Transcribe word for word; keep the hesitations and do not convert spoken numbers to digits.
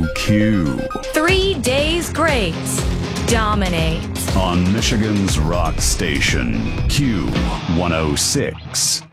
Q. Three days great. Dominate. On Michigan's rock station, Q one oh six.